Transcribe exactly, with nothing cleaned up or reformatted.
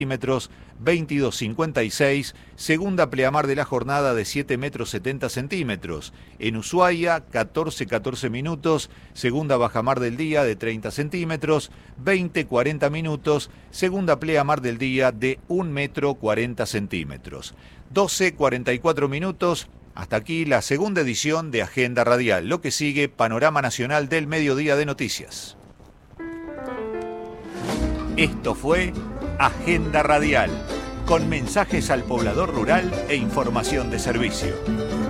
centímetros, veintidós cincuenta y seis, segunda pleamar de la jornada de siete metros setenta centímetros. En Ushuaia, catorce catorce minutos, segunda bajamar del día de treinta centímetros, veinte cuarenta minutos, segunda pleamar del día de un metro cuarenta centímetros. doce cuarenta y cuatro minutos, hasta aquí la segunda edición de Agenda Radial. Lo que sigue, Panorama Nacional del Mediodía de Noticias. Esto fue Agenda Radial, con mensajes al poblador rural e información de servicio.